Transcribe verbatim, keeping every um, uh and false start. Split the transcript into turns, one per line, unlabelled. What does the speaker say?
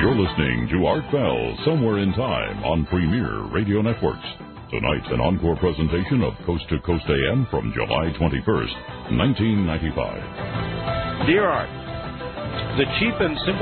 You're listening to Art Bell, Somewhere in Time on Premier Radio Networks. Tonight, an encore presentation of Coast to Coast A M from July twenty-first, nineteen ninety-five.
Dear Art, the cheap and simple